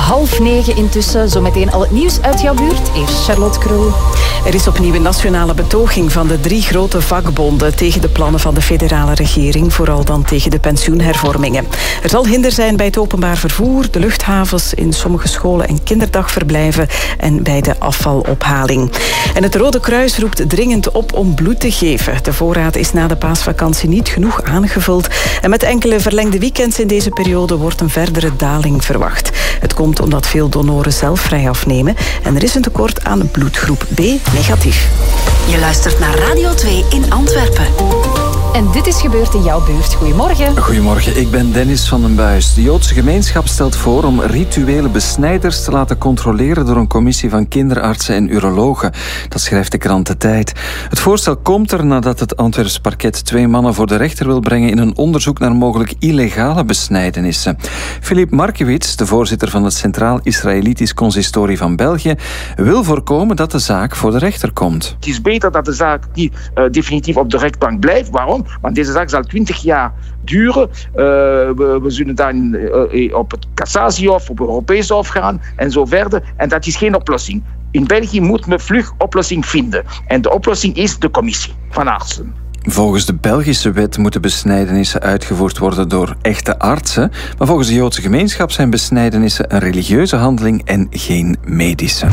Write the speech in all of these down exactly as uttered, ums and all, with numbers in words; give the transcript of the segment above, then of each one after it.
Half negen intussen, zometeen al het nieuws uit jouw buurt. Eerst Charlotte Krul. Er is opnieuw een nationale betoging van de drie grote vakbonden tegen de plannen van de federale regering, vooral dan tegen de pensioenhervormingen. Er zal hinder zijn bij het openbaar vervoer, de luchthavens, in sommige scholen en kinderdagverblijven en bij de afvalophaling. En het Rode Kruis roept dringend op om bloed te geven. De voorraad is na de paasvakantie niet genoeg aangevuld en met enkele verlengde weekends in deze periode wordt een verdere daling verwacht. Het komt omdat veel donoren zelf vrij afnemen en er is een tekort aan bloedgroep B negatief. Je luistert naar Radio twee in Antwerpen. En dit is gebeurd in jouw buurt. Goedemorgen. Goedemorgen, ik ben Dennis van den Buis. De Joodse gemeenschap stelt voor om rituele besnijders te laten controleren door een commissie van kinderartsen en urologen. Dat schrijft de krant De Tijd. Het voorstel komt er nadat het Antwerps parket twee mannen voor de rechter wil brengen in een onderzoek naar mogelijk illegale besnijdenissen. Filip Markiewicz, de voorzitter van het Centraal Israëlitisch Consistorie van België, wil voorkomen dat de zaak voor de rechter komt. Het is beter dat de zaak niet uh, definitief op de rechtbank blijft. Waarom? Want deze zaak zal twintig jaar duren. Uh, we, we zullen dan uh, op het Cassatiehof, op het Europees Hof gaan en zo verder. En dat is geen oplossing. In België moet men vlug oplossing vinden. En de oplossing is de commissie van artsen. Volgens de Belgische wet moeten besnijdenissen uitgevoerd worden door echte artsen. Maar volgens de Joodse gemeenschap zijn besnijdenissen een religieuze handeling en geen medische.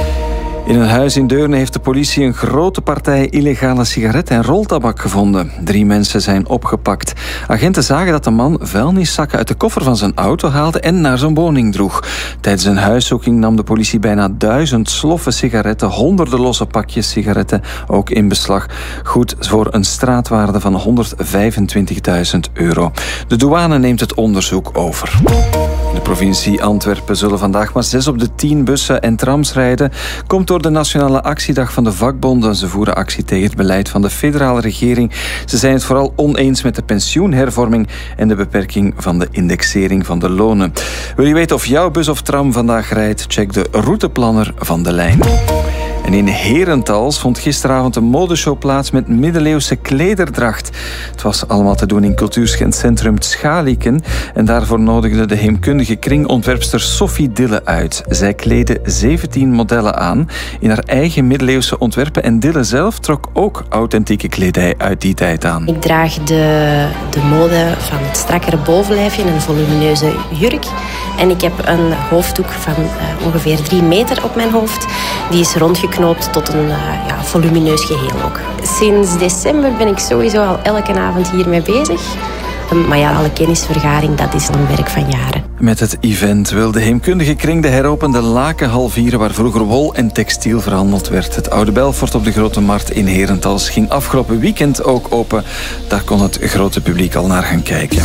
In een huis in Deurne heeft de politie een grote partij illegale sigaretten en roltabak gevonden. Drie mensen zijn opgepakt. Agenten zagen dat de man vuilniszakken uit de koffer van zijn auto haalde en naar zijn woning droeg. Tijdens een huiszoeking nam de politie bijna duizend sloffen sigaretten, honderden losse pakjes sigaretten ook in beslag. Goed voor een straatwaarde van honderdvijfentwintigduizend euro. De douane neemt het onderzoek over. In de provincie Antwerpen zullen vandaag maar zes op de tien bussen en trams rijden. Komt door de Nationale Actiedag van de vakbonden. Ze voeren actie tegen het beleid van de federale regering. Ze zijn het vooral oneens met de pensioenhervorming en de beperking van de indexering van de lonen. Wil je weten of jouw bus of tram vandaag rijdt? Check de routeplanner van de lijn. En in Herentals vond gisteravond een modeshow plaats met middeleeuwse klederdracht. Het was allemaal te doen in cultuurcentrum Schalieken. En daarvoor nodigde de heemkundige kringontwerpster Sophie Dille uit. Zij kleedde zeventien modellen aan in haar eigen middeleeuwse ontwerpen. En Dille zelf trok ook authentieke kledij uit die tijd aan. Ik draag de, de mode van het strakkere bovenlijfje en een volumineuze jurk. En ik heb een hoofddoek van uh, ongeveer drie meter op mijn hoofd. Die is rondgeknoopt tot een uh, ja, volumineus geheel ook. Sinds december ben ik sowieso al elke avond hiermee bezig. Um, maar ja, alle kennisvergaring, dat is een werk van jaren. Met het event wil de heemkundige kring de heropende Lakenhal vieren, waar vroeger wol en textiel verhandeld werd. Het Oude Belfort op de Grote Markt in Herentals ging afgelopen weekend ook open. Daar kon het grote publiek al naar gaan kijken.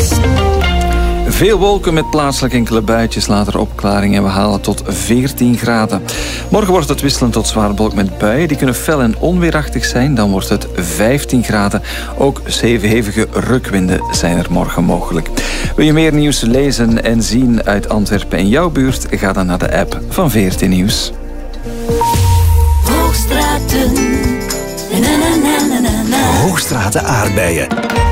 Veel wolken met plaatselijk enkele buitjes, later opklaring en we halen tot veertien graden. Morgen wordt het wisselend tot zwaar bewolkt met buien. Die kunnen fel en onweerachtig zijn. Dan wordt het vijftien graden. Ook zeven hevige rukwinden zijn er morgen mogelijk. Wil je meer nieuws lezen en zien uit Antwerpen en jouw buurt? Ga dan naar de app van V R T Nieuws. Hoogstraten. Na, na, na, na, na. Hoogstraten aardbeien.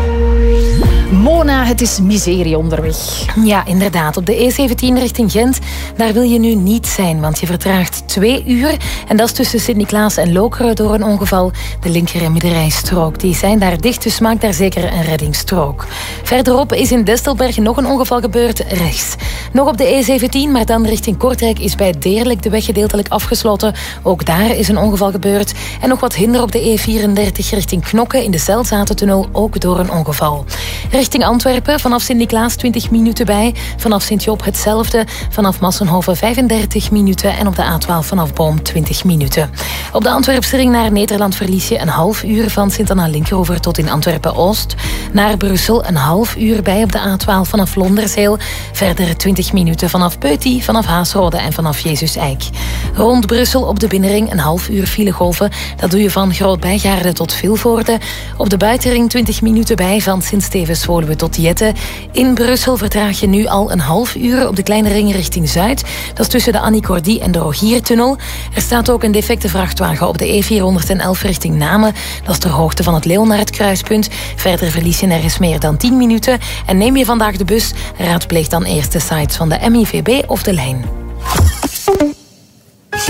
Mona, het is miserie onderweg. Ja, inderdaad. Op de E zeventien richting Gent, daar wil je nu niet zijn, want je vertraagt twee uur. En dat is tussen Sint-Niklaas en Lokeren door een ongeval. De linker- en middenrijstrook, die zijn daar dicht, dus maak daar zeker een reddingsstrook. Verderop is in Destelberg nog een ongeval gebeurd, rechts. Nog op de E zeventien, maar dan richting Kortrijk is bij Deerlijk de weg gedeeltelijk afgesloten. Ook daar is een ongeval gebeurd. En nog wat hinder op de E vierendertig richting Knokke in de Zelzatentunnel, ook door een ongeval. Richting Antwerpen, vanaf Sint-Niklaas twintig minuten bij. Vanaf Sint-Job hetzelfde. Vanaf Massenhoven vijfendertig minuten. En op de A twaalf vanaf Boom twintig minuten. Op de Antwerpse ring naar Nederland verlies je een half uur van Sint-Anna-Linkeroever tot in Antwerpen-Oost. Naar Brussel een half uur bij op de A twaalf vanaf Londerzeel. Verder twintig minuten vanaf Peuty, vanaf Haasrode en vanaf Jezus-Eik. Rond Brussel op de binnenring een half uur filegolven. Dat doe je van Groot-Bijgaarde tot Vilvoorde. Op de buitenring twintig minuten bij van Sint-Stevens Woluwe tot Jette. In Brussel vertraag je nu al een half uur op de kleine ring richting Zuid. Dat is tussen de Annie Cordy en de Rogiertunnel. Er staat ook een defecte vrachtwagen op de E vierhonderdelf richting Namen. Dat is ter hoogte van het Leonard-kruispunt. Verder verlies je nergens meer dan tien minuten. En neem je vandaag de bus, raadpleeg dan eerst de sites van de M I V B of de lijn.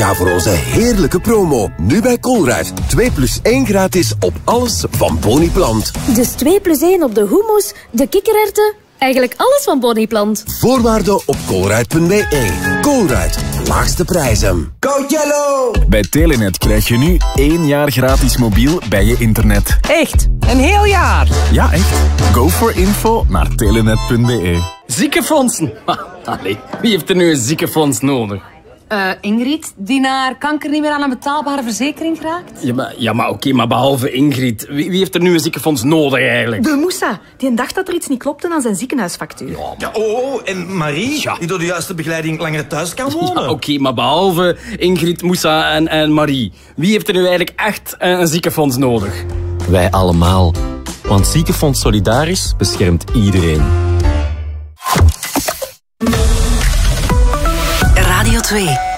Ga voor onze heerlijke promo. Nu bij Colruyt. twee plus één gratis op alles van Boniplant. Dus twee plus één op de hummus, de kikkererwten, eigenlijk alles van Boniplant. Voorwaarden op colruyt punt b e. Colruyt, laagste prijzen. Code Yellow! Bij Telenet krijg je nu één jaar gratis mobiel bij je internet. Echt? Een heel jaar? Ja, echt. Go for info naar telenet punt b e. Ziekenfondsen? Allee, wie heeft er nu een ziekenfonds nodig? Uh, Ingrid, die naar kanker niet meer aan een betaalbare verzekering geraakt? Ja, maar, ja, maar oké, okay, maar behalve Ingrid, wie, wie heeft er nu een ziekenfonds nodig eigenlijk? De Moussa, die dacht dat er iets niet klopte aan zijn ziekenhuisfactuur. Ja, ja oh, en Marie, ja. die door de juiste begeleiding langer thuis kan wonen. Ja, oké, okay, maar behalve Ingrid, Moussa en, en Marie, wie heeft er nu eigenlijk echt een, een ziekenfonds nodig? Wij allemaal. Want Ziekenfonds Solidaris beschermt iedereen. Radio twee.